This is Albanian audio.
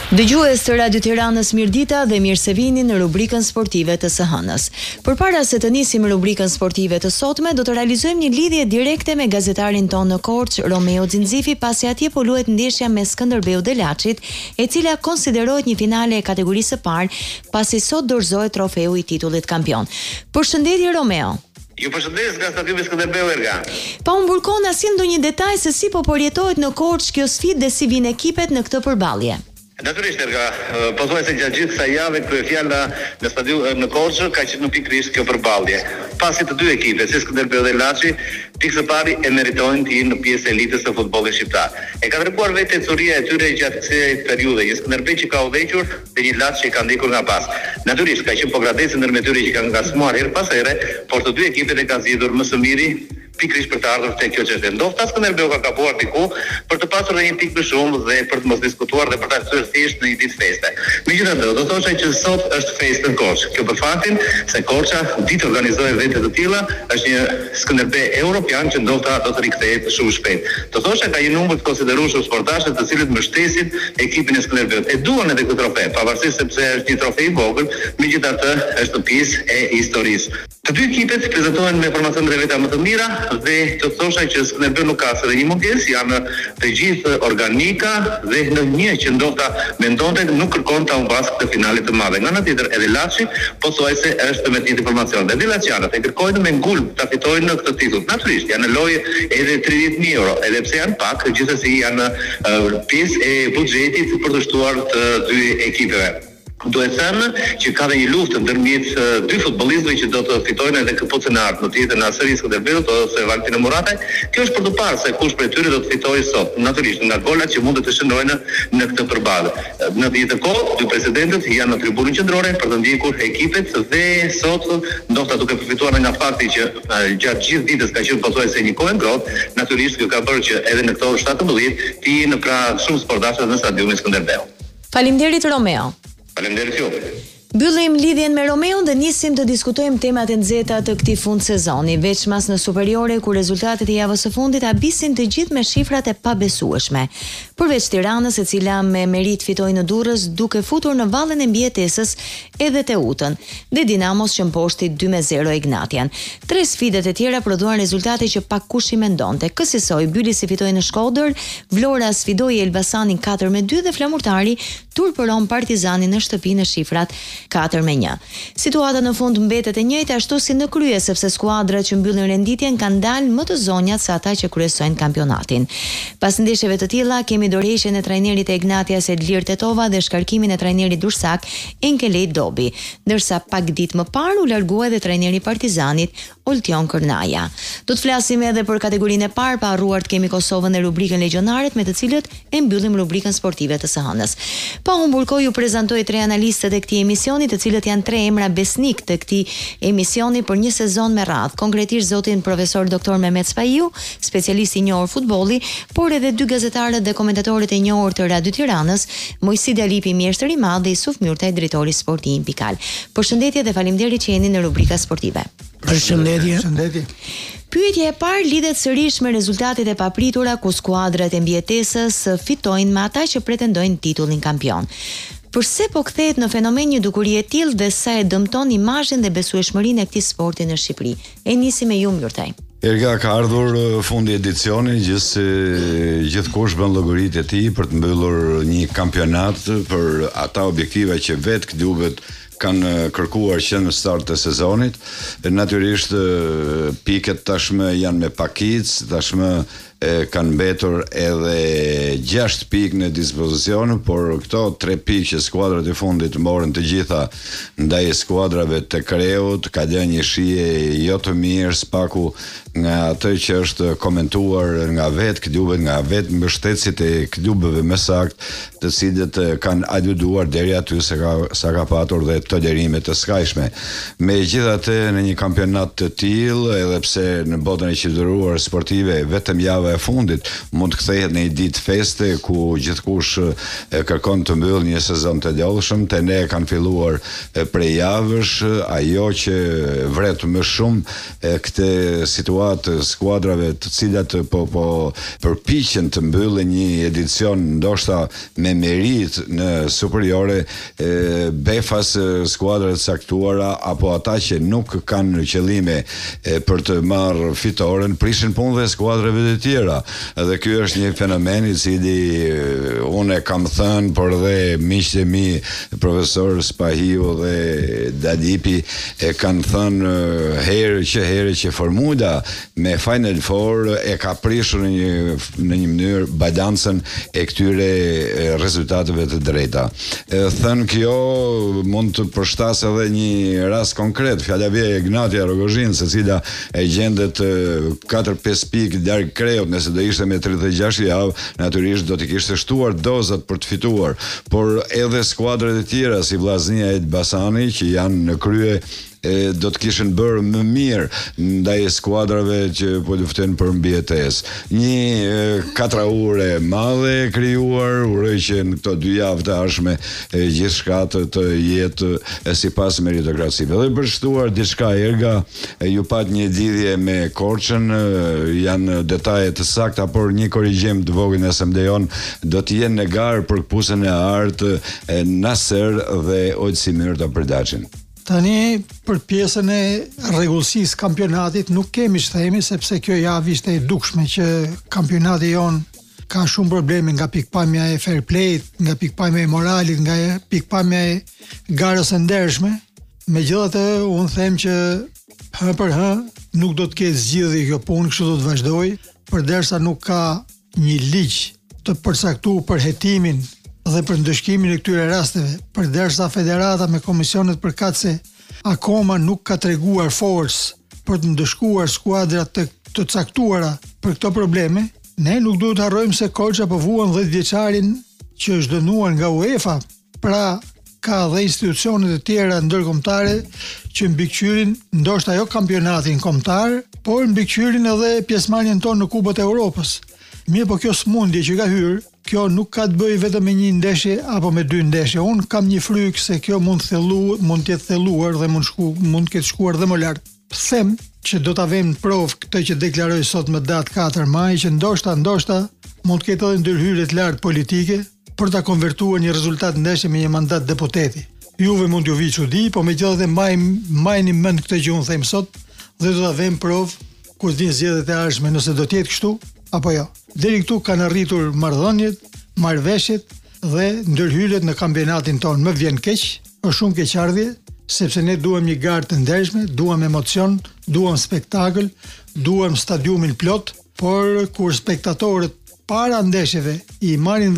Dëgjues të Radio Tiranës, mirëdita dhe mirë se vini në rubrikën sportive të së hënës. Përpara se të nisim rubrikën sportive të sotme, do të realizojmë një lidhje direkte me gazetarin tonë në Korçë, Romeo Xhinxifi, pasi atje po luhet ndeshja me Skënderbeu Delaçit, e cila konsiderohet një finale e kategorisë së parë, pasi sot dorëzohet trofeu i titullit kampion. Përshëndetje Romeo. Ju përshëndes nga stadiumi Skënderbeu Erga. Pa u mburkon asnjë ndonjë detaj se si po përjetohet në Korçë kjo sfidë dhe si vinë ekipet në këtë përballje. Natyrisht Erga, pothuaj se gjatë gjithë kësaj jave kryefjala në stadium në Korçë ka qenë pikërisht kjo përballje. Pasi të dy ekipet, si Skënderbeu dhe Laçi, pikë së pari e meritojnë të jenë në pjesë elitës së futbollit shqiptar. E ka treguar vetë teoria e tyre gjatë kësaj periudhe, një Skënderbeu që ka udhëhequr dhe një Laç që ka ndjekur nga pas. Natyrisht ka qenë pogradecë ndër me tyre që kanë ngasmuar her pas here, por të dy ekipet e kanë zgjedhur më së miri pikërisht për të ardhur te kjo çështje. Ndoshta Skënderbeu ka kapuar diku për të pasur një pikë më shumë dhe për të mos diskutuar dhe për ta thyer thjesht në një ditë feste. Megjithatë, do thosha që sot është festë në Korçë. Kjo për faktin se Korça ditë organizoi evente të tilla, është një Skënderbeu europian që ndoshta do të rikthehet shumë shpejt. Do thosha ka një numër të konsiderueshëm sportazhe të cilët mbështesin ekipin e Skënderbeut. E duan edhe këtë trofe, pavarësisht sepse është një trofe i vogël, megjithatë është pjesë e historisë. Të dy ekipet prezantohen me formacion reveta më të mira dhe të thosha që Skënderbeu nuk ka asnjë mungesë, janë të gjithë organika dhe në një që ndoshta mendonte nuk kërkon ta humbas këtë finale të madhe. Nga ana tjetër edhe Laçi pothuajse është me një formacion. Dhe Laçianët e kërkojnë me ngulm ta fitojnë në këtë titull. Natyrisht janë në lojë edhe 30.000 euro, edhe pse janë pak, gjithsesi janë pjesë e buxhetit për të shtuar të dy ekipeve. Duhet thënë që ka dhe një luftë ndërmjet dy futbollistëve që do të fitojnë edhe këpucën e ardhmë, të jetë Nasri Skënderbeut ose Valentino Murataj. Kjo është për të parë se kush prej tyre do të fitojë sot. Natyrisht nga golat që mund të shëndrojnë në këtë përballje. Në të njëjtën kohë, dy presidentët janë në tribunën qendrore për të ndjekur ekipet dhe sot ndoshta duke përfituar nga fakti që gjatë gjithë ditës ka qenë pothuajse një kohë ngrohtë, natyrisht kjo ka bërë që edhe në këto 17 të jenë pra shumë sportazhe në stadiumin Skënderbeu. Faleminderit Romeo. Faleminderit ju. Mbyllim lidhjen me Romeon dhe nisim të diskutojmë temat e nxehta të këtij fund sezoni, veçmas në superiore ku rezultatet e javës së fundit habisin të gjithë me shifrat e pabesueshme. Përveç Tiranës, e cila me merit fitoi në Durrës duke futur në vallën e mbijetesës edhe Teutën, dhe Dinamos që mposhti 2-0 Ignatian. Tre sfidat e tjera prodhuan rezultate që pak kush i mendonte. Kësaj Bylisi fitoi në Shkodër, Vlora sfidoi Elbasanin 4-2 dhe Flamurtari turpëron Partizanin në shtëpi në shifrat 4-1. Situata në fund mbetet e njëjtë ashtu si në krye, sepse skuadrat që mbyllin renditjen kanë dalë më të zonjat se ata që kryesojnë kampionatin. Pas ndeshjeve të tilla kemi dorëheqjen e trajnerit e Ignatias Edlir Tetova dhe shkarkimin e trajnerit Dursak Enkelej Dobi, ndërsa pak ditë më parë u largua edhe trajneri i Partizanit Oltion Kërnaja. Do të flasim edhe për kategorinë e parë, pa harruar të kemi Kosovën dhe rubrikën Legionarët, me të cilët e mbyllim rubrikën sportive të së hënës. Pa humbur kohë ju prezantoj tre analistët e këtij emisioni, të cilët janë tre emra besnik të këtij emisioni për një sezon me radhë. Konkretisht zotin profesor doktor Mehmet Spahiu, specialist i njohur futbolli, por edhe dy gazetarët dhe komentatorët e njohur të Radio Tiranës, Mojsidi Alipi, mjeshtri i madh, dhe Isuf Myrtaj, drejtori sportiv Pikal. Përshëndetje dhe faleminderit që jeni në rubrika sportive. Përshëndetje. Pyetja e parë lidhet sërish me rezultatet e papritura ku skuadrat e mbijetesës fitojnë me ata që pretendojnë titullin kampion. Përse po kthehet në fenomen një dukuri e tillë dhe sa e dëmton imazhin dhe besueshmërinë e këtij sporti në Shqipëri? E nisim me ju Myrtaj. Erga, ka ardhur fundi edicioni, gjithkush bën llogaritë e tij për të mbyllur një kampionat për ata objektiva që vetë klubet kanë kërkuar që në start të sezonit. Natyrisht piket tashmë janë me pakic, tashmë kanë mbetur edhe 6 pikë në dispozicion, por këto 3 pikë që skuadrat e fundit morën të gjitha ndaj skuadrave të Kreut, ka dhënë një shije jo të mirë spaku nga atë që është komentuar nga vetë klubet, nga vetë mbështetësit e klubeve më saktë, të cilët kanë aluduar deri aty sa ka patur dhe këto derime të skajshme. Megjithatë, në një kampionat të tillë, edhe pse në botën e qytetëruar sportive vetëm java e fundit mund të kthehet në një ditë feste ku gjithkush kërkon të mbyll një sezon të lodhshëm, te ne kanë filluar prej javësh, ajo që vret më shumë këtë situatë skuadrave të cilat po përpiqen të mbyllen një edicion ndoshta me merit në superiore, befas skuadrat saktuara apo ata që nuk kanë qëllime për të marrë fitoren prishin punë dhe skuadrave të tjera. Dhe ky është një fenomen i cili unë kam thënë, por dhe miqtë e mi profesor Spahiu dhe Dadipi kanë thënë herë që Formuda me Final Four e ka prishur në një mënyrë balancën e këtyre rezultateve të drejta. Thënë kjo mund të përshtas edhe një rast konkret, Fjalavia e Ignatia Rogozhin, se cila e gjendet 4-5 pikë larg Kreut, nëse do ishte me 36 javë, natyrisht do t'i kishte shtuar dozat për të fituar, por edhe skuadrat e tjera si Vllaznia e Elbasani që janë në krye do të kishin bërë më mirë ndaj skuadrave që po luftojnë për mbijetesë. Një katraure madhe e krijuar, uroj që në këto 2 javë të ardhshme gjithçka të jetë sipas meritokracisë. Dhe për shtuar diçka erga, ju pat një lidhje me Korçën, janë detaje të sakta, por një korrigjim të vogël nëse më lejon, do të jenë në garë për këpucën e artë Nasser dhe Olsimir të Përdaçin. Tani, për pjesën e rregullsisë kampionatit, nuk kemi ç'themi sepse kjo javë ishte e dukshme që kampionati jon ka shumë probleme nga pikpamja e fair play, nga pikpamja e moralit, nga pikpamja e garës së ndershme. Megjithatë, unë them që hë për hë nuk do të ketë zgjidhje kjo punë, kështu do të vazhdoj, përderisa nuk ka një ligj të përcaktuar për hetimin dhe për ndëshkimin e këtyre rasteve, përderisa federata me komisionet përkatëse akoma nuk ka treguar forcë për të ndëshkuar skuadrat të caktuara për këto probleme, ne nuk duhet të harrojmë se Korça po vuan 10 vjeçarin që është dënuar nga UEFA, pra ka dhe institucionet e tjera ndërkombëtare që mbikëqyrin ndoshta jo kampionatin kombëtar, por mbikëqyrin edhe pjesëmarrjen tonë në Kupën e Evropës. Mirë, po kjo smundje që ka hyrë, kjo nuk ka të bëjë vetëm me një ndeshje apo me 2 ndeshje. Unë kam një frikë se kjo mund të jetë thelluar dhe mund të ketë shkuar dhe më lart. Them që do ta vëmë në provë këtë që deklaroj sot më datë 4 maj, që ndoshta mund të ketë edhe ndërhyrje të lartë politike për ta konvertuar një rezultat ndeshje me një mandat deputeti. Juve mund t'ju vi çudi, po megjithatë mbajini mend këtë që unë them sot dhe do ta vëmë provë kur vijnë zgjedhjet e ardhshme nëse do të jetë kështu apo jo. Deri këtu kanë arritur marrëdhëniet, marrëveshjet dhe ndërhyrjet në kampionatin tonë. Më vjen keq, është shumë keqardhje, sepse ne duam një garë të ndershme, duam emocion, duam spektakël, duam stadiumin plot, por kur spektatorët para ndeshjeve i marrin